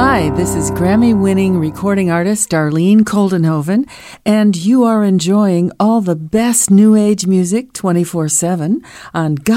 Hi, this is Grammy-winning recording artist Darlene Koldenhoven, and you are enjoying all the best New Age music 24/7 on